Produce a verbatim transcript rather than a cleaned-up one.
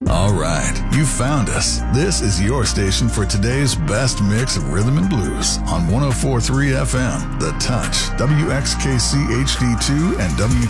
All right, you found us. This is your station for today's best mix of rhythm and blues on one oh four point three F M, The Touch, W X K C H D two, and W